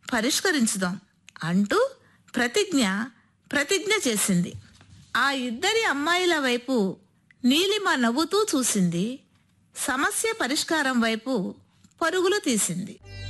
పరిష్కరించుదాం అంటూ ప్రతిజ్ఞ చేసింది. ఆ ఇద్దరి అమ్మాయిల వైపు నీలిమ నవ్వుతూ చూసింది. సమస్య పరిష్కారం వైపు పరుగులు తీసింది.